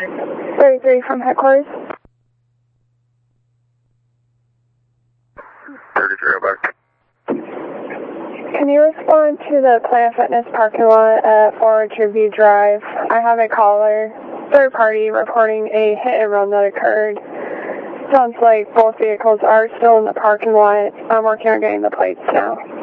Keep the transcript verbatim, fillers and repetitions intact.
thirty-three from headquarters. thirty-three, over. Can you respond to the Planet Fitness parking lot at Forward View Drive? I have a caller, third party, reporting a hit and run that occurred. Sounds like both vehicles are still in the parking lot. I'm working on getting the plates now.